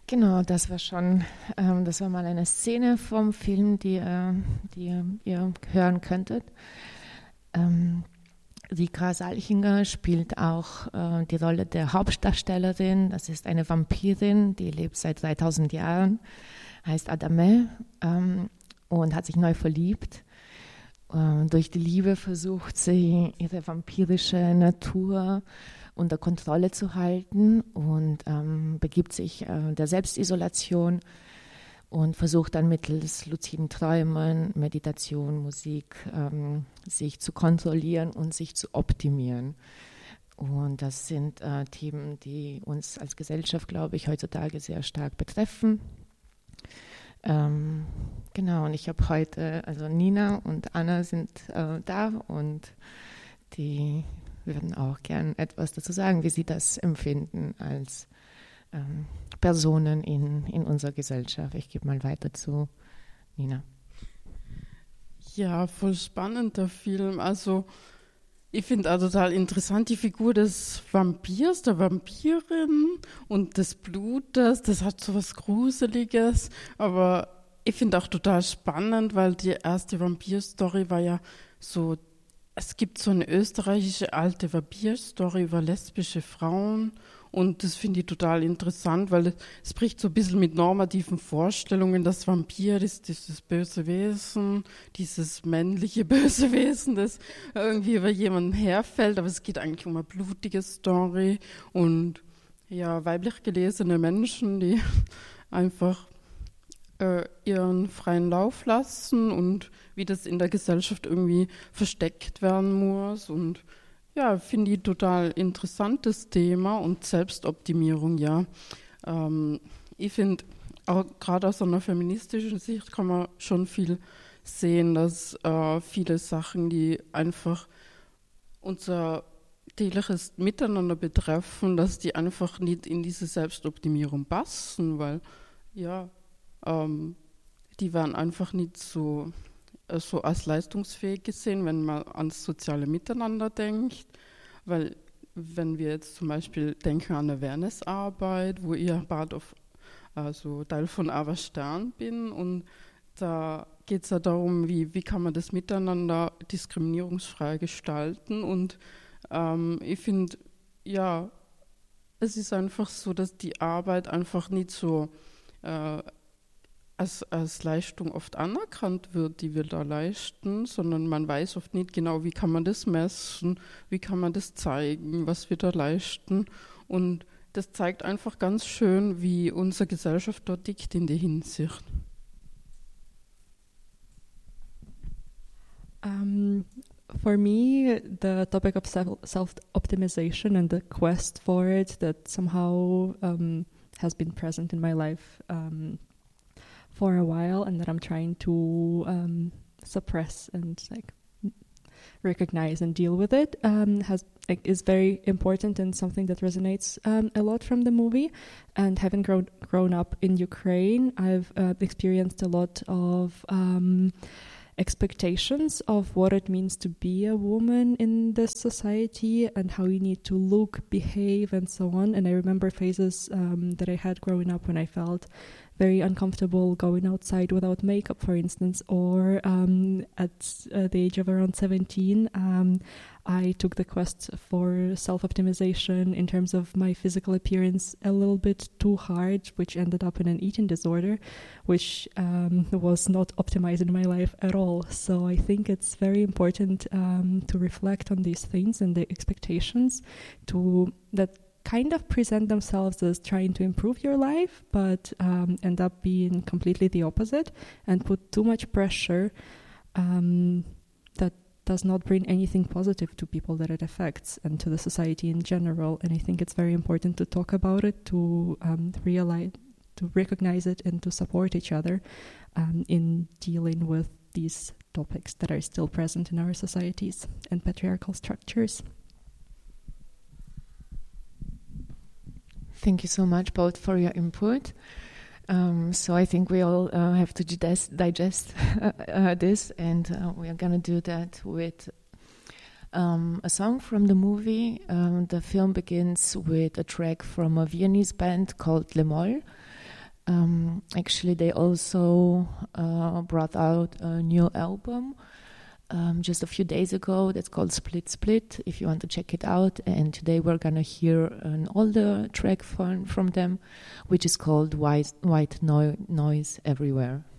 Genau, das war mal eine Szene vom Film, die ihr hören könntet. Die Grace Alchinger spielt auch die Rolle der Hauptdarstellerin. Das ist eine Vampirin, die lebt seit 3000 Jahren, heißt Adame und hat sich neu verliebt. Durch die Liebe versucht sie, ihre vampirische Natur unter Kontrolle zu halten und begibt sich der Selbstisolation und versucht dann mittels luziden Träumen, Meditation, Musik sich zu kontrollieren und sich zu optimieren. Und das sind Themen, die uns als Gesellschaft, glaube ich, heutzutage sehr stark betreffen. Genau, und ich habe heute, also Nina und Anna sind da und die würden auch gern etwas dazu sagen, wie sie das empfinden als Personen in unserer Gesellschaft. Ich gebe mal weiter zu Nina. Ja, voll spannend der Film. Also ich finde auch total interessant die Figur des Vampirs, der Vampirin und des Blutes. Das hat so was Gruseliges, aber ich finde auch total spannend, weil die erste Vampir-Story war ja so, es gibt so eine österreichische alte Vampir-Story über lesbische Frauen. Und das finde ich total interessant, weil es bricht so ein bisschen mit normativen Vorstellungen. Das Vampir ist dieses böse Wesen, dieses männliche böse Wesen, das irgendwie über jemanden herfällt. Aber es geht eigentlich um eine blutige Story und ja, weiblich gelesene Menschen, die einfach ihren freien Lauf lassen und wie das in der Gesellschaft irgendwie versteckt werden muss. Und ja, finde ich total interessantes Thema und Selbstoptimierung, ja. Ich finde, auch gerade aus einer feministischen Sicht kann man schon viel sehen, dass viele Sachen, die einfach unser tägliches Miteinander betreffen, dass die einfach nicht in diese Selbstoptimierung passen, weil ja, die werden einfach nicht so als leistungsfähig gesehen, wenn man ans soziale Miteinander denkt, weil wenn wir jetzt zum Beispiel denken an Awareness-Arbeit, wo ich also Teil von Ava Stern bin und da geht es ja darum, wie kann man das Miteinander diskriminierungsfrei gestalten und ich finde, ja, es ist einfach so, dass die Arbeit einfach nicht so als Leistung oft anerkannt wird, die wir da leisten, sondern man weiß oft nicht genau, wie kann man das messen, wie kann man das zeigen, was wir da leisten. Und das zeigt einfach ganz schön, wie unsere Gesellschaft dort tickt in der Hinsicht. For me, the topic of self-optimization and the quest for it that somehow has been present in my life for a while, and that I'm trying to suppress and recognize and deal with it, is very important and something that resonates a lot from the movie. And having grown up in Ukraine, I've experienced a lot of expectations of what it means to be a woman in this society and how you need to look, behave, and so on. And I remember phases that I had growing up when I felt very uncomfortable going outside without makeup, for instance, or at the age of around 17, I took the quest for self-optimization in terms of my physical appearance a little bit too hard, which ended up in an eating disorder, which was not optimized in my life at all. So I think it's very important to reflect on these things and the expectations that kind of present themselves as trying to improve your life, but end up being completely the opposite and put too much pressure that does not bring anything positive to people that it affects and to the society in general. And I think it's very important to talk about it, to realize, to recognize it, and to support each other in dealing with these topics that are still present in our societies and patriarchal structures. Thank you so much both for your input. So I think we all have to digest this, and we are going to do that with a song from the movie. The film begins with a track from a Viennese band called Le Moll. Actually, they also brought out a new album just a few days ago that's called Split Split, if you want to check it out. And today we're going to hear an older track from them, which is called White Noise Everywhere.